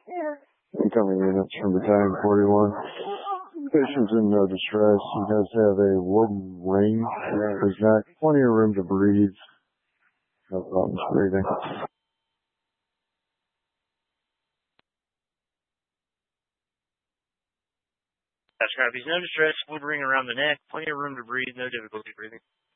Incoming units from Battalion 41. Patient's in no distress. He does have a wooden ring around his neck. Plenty of room to breathe. No problems breathing. That's right. He's no distress, wood ring around the neck, plenty of room to breathe, no difficulty breathing.